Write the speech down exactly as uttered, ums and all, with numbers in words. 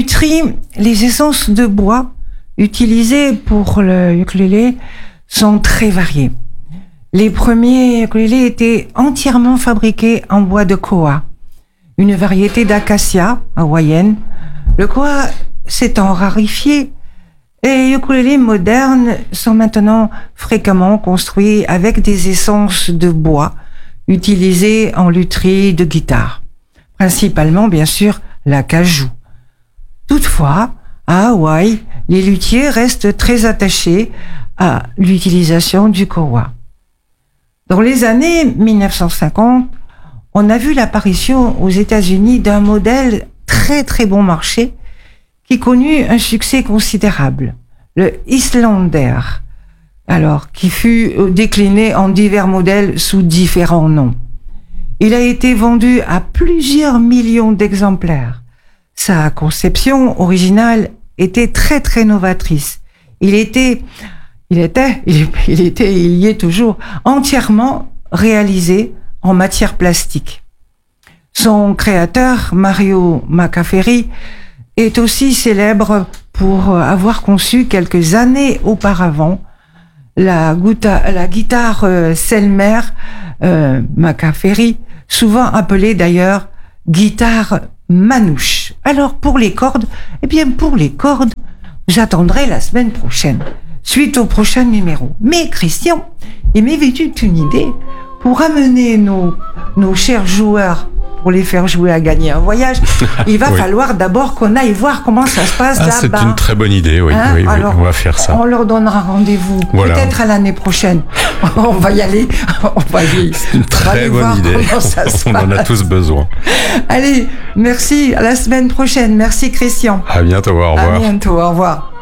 lutherie, les essences de bois utilisées pour le ukulélé sont très variées. Les premiers ukulélés étaient entièrement fabriqués en bois de koa, une variété d'acacia hawaïenne. Le koa s'étant rarifié, les ukulélés modernes sont maintenant fréquemment construits avec des essences de bois utilisées en lutherie de guitare, principalement bien sûr l'acajou. Toutefois, à Hawaï, les luthiers restent très attachés à l'utilisation du koa. Dans les années dix-neuf cent cinquante, on a vu l'apparition aux États-Unis d'un modèle très très bon marché qui connut un succès considérable, le Islander, alors qui fut décliné en divers modèles sous différents noms. Il a été vendu à plusieurs millions d'exemplaires. Sa conception originale était très très novatrice. Il était, il était, il, il était, il y est toujours entièrement réalisé en matière plastique. Son créateur, Mario Macaferri, est aussi célèbre pour avoir conçu quelques années auparavant la, guita- la guitare euh, Selmer euh, Macaferri, souvent appelée d'ailleurs guitare manouche. Alors pour les cordes, eh bien pour les cordes, j'attendrai la semaine prochaine, suite au prochain numéro. Mais Christian, il m'avait eu une idée pour amener nos, nos chers joueurs, pour les faire jouer à gagner un voyage, il va oui. falloir d'abord qu'on aille voir comment ça se passe ah, là-bas. C'est une très bonne idée, oui, hein oui, Alors, oui, on va faire ça. On leur donnera rendez-vous, voilà. Peut-être à l'année prochaine. On va y aller, on va y aller. C'est une très bonne idée, on, on en a tous besoin. Allez, merci, à la semaine prochaine, merci Christian. À bientôt, au revoir. À bientôt, au revoir.